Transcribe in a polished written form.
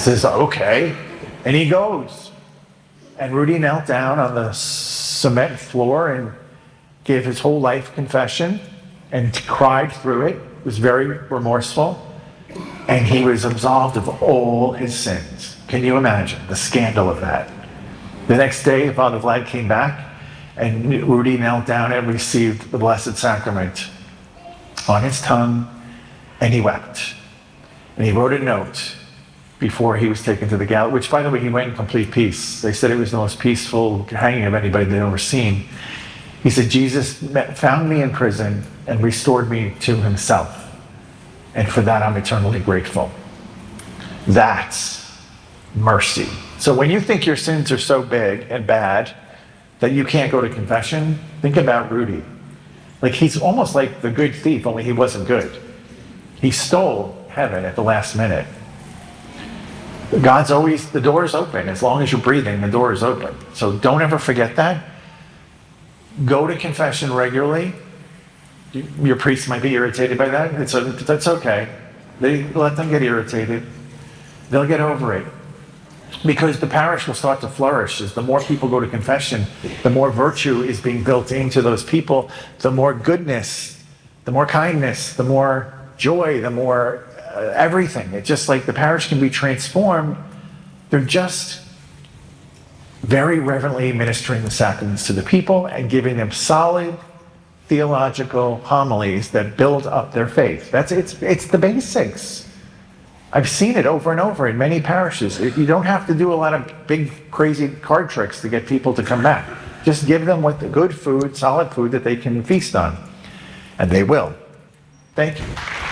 says, okay. And he goes. And Rudy knelt down on the cement floor and gave his whole life confession and cried through it. Was very remorseful. And he was absolved of all his sins. Can you imagine the scandal of that? The next day, Father Vlad came back, and Rudy knelt down and received the Blessed Sacrament on his tongue, and he wept. And he wrote a note before he was taken to the gallows, which, by the way, he went in complete peace. They said it was the most peaceful hanging of anybody they'd ever seen. He said, Jesus found me in prison and restored me to himself. And for that, I'm eternally grateful. That's mercy. So when you think your sins are so big and bad that you can't go to confession, think about Rudy. Like, he's almost like the good thief, only he wasn't good. He stole heaven at the last minute. God's always, the door is open. As long as you're breathing, the door is open. So don't ever forget that. Go to confession regularly. Your priest might be irritated by that. That's okay. Let them get irritated. They'll get over it. Because the parish will start to flourish. As the more people go to confession, the more virtue is being built into those people, the more goodness, the more kindness, the more joy, the more everything. It's just like the parish can be transformed. They're just very reverently ministering the sacraments to the people and giving them solid theological homilies that build up their faith. It's the basics. I've seen it over and over in many parishes. You don't have to do a lot of big, crazy card tricks to get people to come back. Just give them what the good food, solid food that they can feast on. And they will. Thank you.